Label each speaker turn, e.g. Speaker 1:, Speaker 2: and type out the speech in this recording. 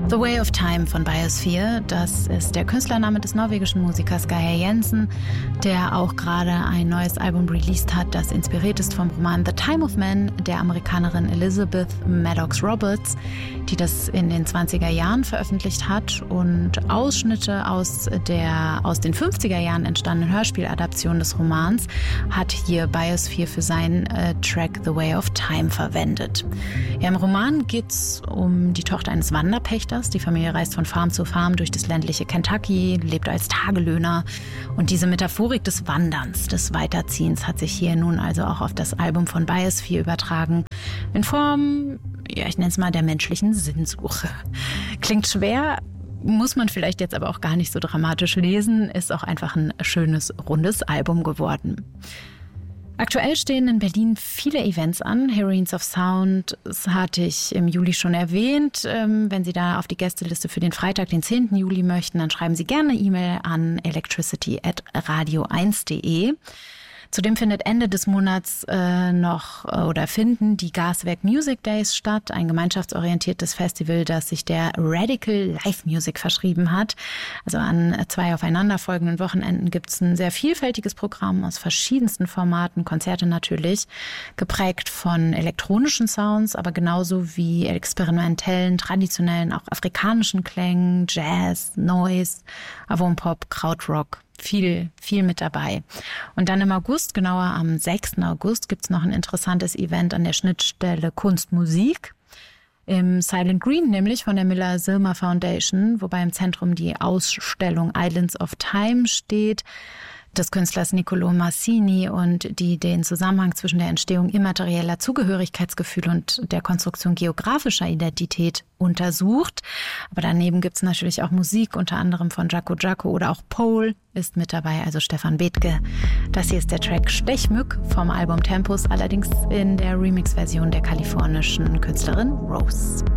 Speaker 1: The Way of Time von Biosphere, das ist der Künstlername des norwegischen Musikers Geir Jensen, der auch gerade ein neues Album released hat, das inspiriert ist vom Roman The Time of Man der Amerikanerin Elizabeth Maddox Roberts, die das in den 20er Jahren veröffentlicht hat und Ausschnitte aus den 50er Jahren entstandenen Hörspieladaption des Romans hat hier Biosphere für seinen Track The Way of Time verwendet. Ja, im Roman geht es um die Tochter eines Wanderpächters. Die Familie reist von Farm zu Farm durch das ländliche Kentucky, lebt als Tagelöhner. Und diese Metaphorik des Wanderns, des Weiterziehens hat sich hier nun also auch auf das Album von Biosphere übertragen. In Form, ja, ich nenne es mal der menschlichen Sinnsuche. Klingt schwer, muss man vielleicht jetzt aber auch gar nicht so dramatisch lesen, ist auch einfach ein schönes, rundes Album geworden. Aktuell stehen in Berlin viele Events an. Heroines of Sound, das hatte ich im Juli schon erwähnt. Wenn Sie da auf die Gästeliste für den Freitag, den 10. Juli möchten, dann schreiben Sie gerne eine E-Mail an electricity@radio1.de. Zudem findet Ende des Monats finden die Gaswerk Music Days statt, ein gemeinschaftsorientiertes Festival, das sich der Radical Live Music verschrieben hat. Also an 2 aufeinanderfolgenden Wochenenden gibt es ein sehr vielfältiges Programm aus verschiedensten Formaten, Konzerte natürlich, geprägt von elektronischen Sounds, aber genauso wie experimentellen, traditionellen, auch afrikanischen Klängen, Jazz, Noise, Avantpop, Krautrock. Viel mit dabei. Und dann im August, genauer am 6. August, gibt's noch ein interessantes Event an der Schnittstelle Kunst-Musik im Silent Green, nämlich von der Miller-Silmer Foundation, wobei im Zentrum die Ausstellung Islands of Time steht, des Künstlers Niccolò Massini und die den Zusammenhang zwischen der Entstehung immaterieller Zugehörigkeitsgefühle und der Konstruktion geografischer Identität untersucht. Aber daneben gibt es natürlich auch Musik, unter anderem von Jaco Jaco oder auch Pole ist mit dabei, also Stefan Bethke. Das hier ist der Track Stechmück vom Album Tempus, allerdings in der Remix-Version der kalifornischen Künstlerin Rose.